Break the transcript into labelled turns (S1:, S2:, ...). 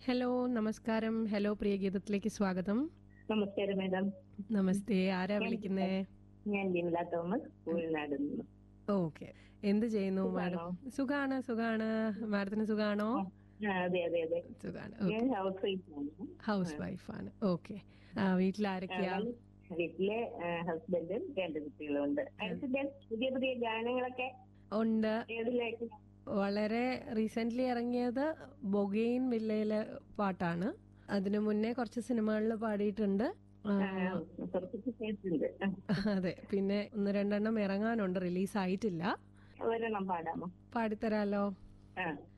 S1: Hello, നമസ്കാരം. Hello, പ്രിയ ഗീതത്തിലേക്ക് സ്വാഗതം.
S2: നമസ്കാരം മാഡം.
S1: നമസ്തേ. ആരാ വിളിക്കുന്നേ?
S2: ഞാൻ വിമല തോമസ്, കോഴിനാട് നിന്ന്.
S1: ഓക്കെ. എന്ത് ചെയ്യുന്നു മാഡം? സുഖാണ്, സുഖാണ്. മാഡത്തിന് സുഖാണോ?
S2: അതെ അതെ അതെ,
S1: സുഖാണ്.
S2: ഞാൻ ഹൗസ് വൈഫാണ്.
S1: ഹൗസ് വൈഫാണ്. ഓക്കെ. വീട്ടിൽ ആരൊക്കെയാ?
S2: വീട്ടിലെ ഹസ്ബൻഡും 2 കുട്ടികളും ഉണ്ട്. അടുത്ത പുതിയ പുതിയ ഗാനങ്ങളൊക്കെ
S1: ഉണ്ട്.
S2: ഏതിലേക്ക്?
S1: വളരെ റീസെന്റ് ഇറങ്ങിയത് ബൊഗെയിൻ വില്ലയിലെ പാട്ടാണ്. അതിനു മുന്നേ കുറച്ച് സിനിമകളിൽ പാടിയിട്ടുണ്ട്.
S2: കേട്ടിട്ടുണ്ട്.
S1: അതെ. പിന്നെ 1-2 ഇറങ്ങാനുണ്ട്, റിലീസ് ആയിട്ടില്ല.
S2: ഒരെണ്ണം പാടാമോ?
S1: പാടിത്തരാലോ.